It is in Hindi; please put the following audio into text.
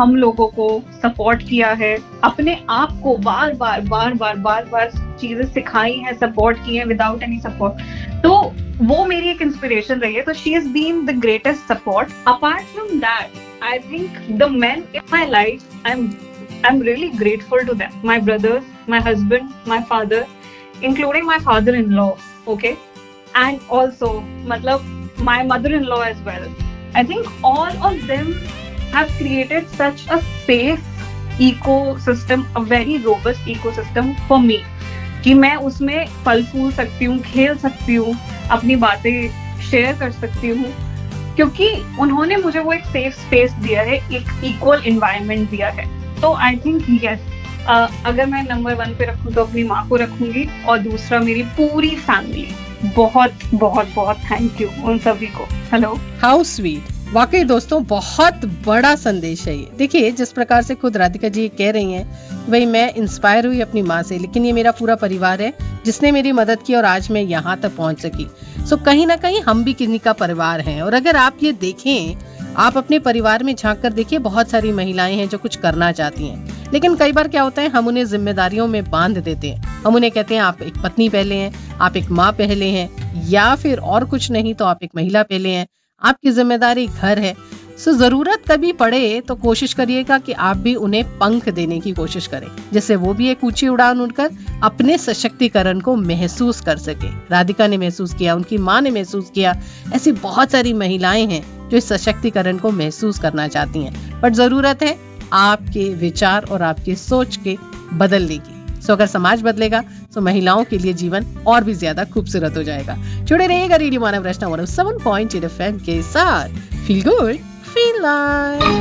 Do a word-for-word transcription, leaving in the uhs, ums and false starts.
हम लोगों को सपोर्ट किया है, अपने आप को बार बार बार बार बार बार चीजें सिखाई हैं, सपोर्ट की है विदाउट एनी सपोर्ट, तो वो मेरी एक इंस्पिरेशन रही है. तो she has been the greatest support. Apart from that, I think the main in my life, I am I am really grateful to them. My brothers, my husband, my father, including my father in law, okay, and also मतलब my mother-in-law as well. I think all of them have created such a safe ecosystem, a very robust ecosystem for me, कि मैं उसमें फल फूल सकती हूँ, खेल सकती हूँ, अपनी बातें शेयर कर सकती हूँ, क्योंकि उन्होंने मुझे वो एक सेफ स्पेस दिया है, एक इक्वल एनवायरनमेंट दिया है. तो आई थिंक यस, अगर मैं नंबर वन पे रखूँ तो अपनी माँ को रखूंगी, और दूसरा मेरी पूरी फैमिली. बहुत बहुत बहुत थैंक यू उन सभी को. हेलो. How sweet. वाकई दोस्तों बहुत बड़ा संदेश है ये. देखिए जिस प्रकार से खुद राधिका जी कह रही हैं, भाई मैं इंस्पायर हुई अपनी माँ से, लेकिन ये मेरा पूरा परिवार है जिसने मेरी मदद की और आज मैं यहाँ तक पहुँच सकी. सो कहीं ना कहीं हम भी किन्हीं का परिवार हैं. और अगर आप ये देखें, आप अपने परिवार में झांक कर देखिए, बहुत सारी महिलाएं हैं जो कुछ करना चाहती हैं, लेकिन कई बार क्या होता है, हम उन्हें जिम्मेदारियों में बांध देते हैं. हम उन्हें कहते हैं आप एक पत्नी पहले हैं, आप एक माँ पहले हैं, या फिर और कुछ नहीं तो आप एक महिला पहले हैं, आपकी जिम्मेदारी घर है. सो जरूरत कभी पड़े तो कोशिश करिएगा कि आप भी उन्हें पंख देने की कोशिश करें, जिससे वो भी एक ऊंची उड़ान उड़कर अपने सशक्तिकरण को महसूस कर सके. राधिका ने महसूस किया, उनकी माँ ने महसूस किया. ऐसी बहुत सारी महिलाएं हैं जो इस सशक्तिकरण को महसूस करना चाहती हैं, बट जरूरत है आपके विचार और आपके सोच के बदलने की. सो अगर समाज बदलेगा तो महिलाओं के लिए जीवन और भी ज्यादा खूबसूरत हो जाएगा. जुड़े रहिएगा रेडियो मानव रचना one O seven point eight F M के साथ. Feel good, feel like.